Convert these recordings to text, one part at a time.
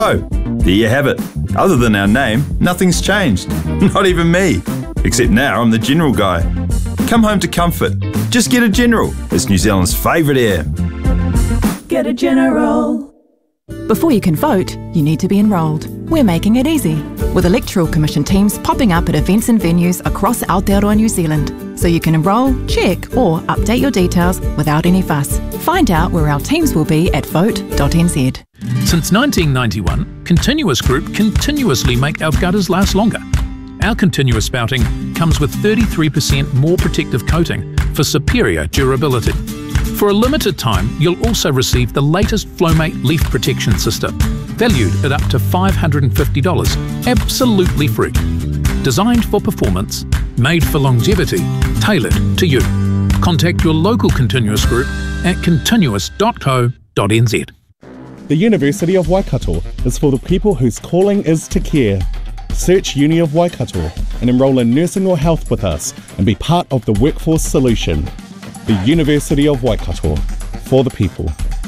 Oh, there you have it. Other than our name, nothing's changed. Not even me. Except now I'm the General guy. Come home to comfort. Just get a General. It's New Zealand's favourite air. Get a General. Before you can vote, you need to be enrolled. We're making it easy, with Electoral Commission teams popping up at events and venues across Aotearoa New Zealand, so you can enrol, check or update your details without any fuss. Find out where our teams will be at vote.nz. Since 1991, Continuous Group continuously make our gutters last longer. Our continuous spouting comes with 33% more protective coating for superior durability. For a limited time, you'll also receive the latest Flowmate leaf protection system, valued at up to $550, absolutely free. Designed for performance, made for longevity, tailored to you. Contact your local Continuous Group at continuous.co.nz. The University of Waikato is for the people whose calling is to care. Search Uni of Waikato and enrol in nursing or health with us and be part of the workforce solution. The University of Waikato, for the people.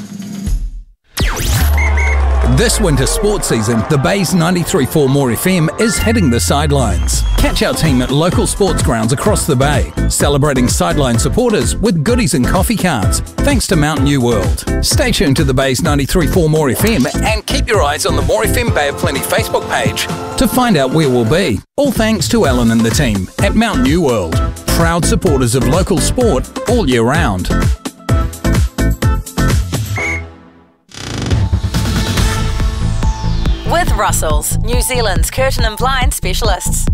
This winter sports season, the Bay's 93.4 More FM is hitting the sidelines. Catch our team at local sports grounds across the Bay, celebrating sideline supporters with goodies and coffee cards, thanks to Mount New World. Stay tuned to the Bay's 93.4 More FM and keep your eyes on the More FM Bay of Plenty Facebook page to find out where we'll be. All thanks to Alan and the team at Mount New World, proud supporters of local sport all year round. With Russells, New Zealand's curtain and blind specialists.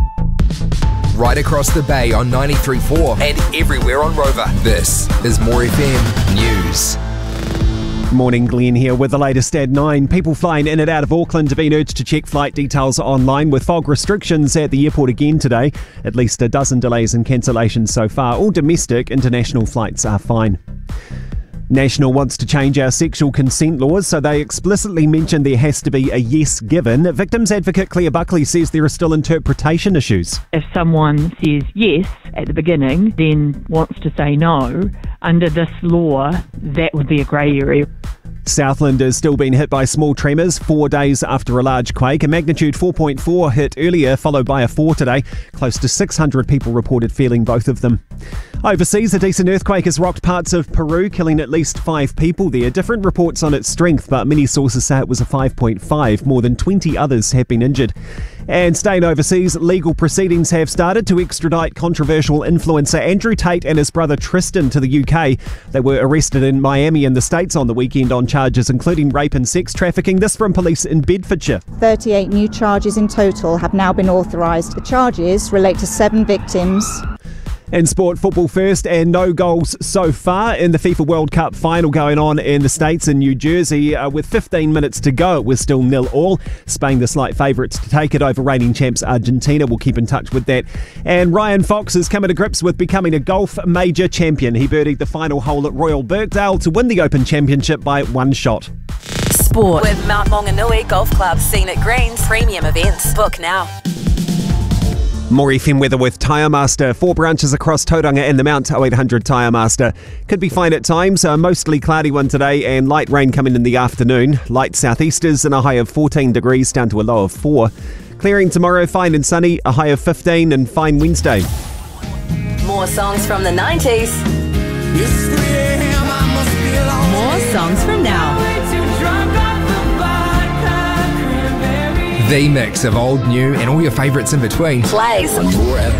Right across the Bay on 93.4 and everywhere on Rover. This is More FM News. Morning, Glenn here with the latest at 9. People flying in and out of Auckland have been urged to check flight details online with fog restrictions at the airport again today. At least a dozen delays and cancellations so far. All domestic, international flights are fine. National wants to change our sexual consent laws so they explicitly mention there has to be a yes given. Victims advocate Claire Buckley says there are still interpretation issues. If someone says yes at the beginning, then wants to say no, under this law, that would be a grey area. Southland is still being hit by small tremors 4 days after a large quake. A magnitude 4.4 hit earlier, followed by a 4 today. Close to 600 people reported feeling both of them. Overseas, a decent earthquake has rocked parts of Peru, killing at least 5 people there. Different reports on its strength, but many sources say it was a 5.5. More than 20 others have been injured. And staying overseas, legal proceedings have started to extradite controversial influencer Andrew Tate and his brother Tristan to the UK. They were arrested in Miami in the States on the weekend on charges including rape and sex trafficking. This from police in Bedfordshire. 38 new charges in total have now been authorised. The charges relate to 7 victims. In sport, football first, and no goals so far in the FIFA World Cup final going on in the States in New Jersey. With 15 minutes to go, it was still 0-0. Spain the slight favourites to take it over reigning champs Argentina. We'll keep in touch with that. And Ryan Fox is coming to grips with becoming a golf major champion. He birdied the final hole at Royal Birkdale to win the Open Championship by 1 shot. Sport with Mount Maunganui Golf Club, Scenic Greens, premium events. Book now. More FM weather with Tyre Master. 4 branches across Tauranga and the Mount. 0800 Tyre Master. Could be fine at times. A mostly cloudy one today and light rain coming in the afternoon. Light southeasters and a high of 14 degrees down to a low of 4. Clearing tomorrow, fine and sunny. A high of 15 and fine Wednesday. More songs from the 90s. More songs from now. The mix of old, new and all your favourites in between. Plays on More FM.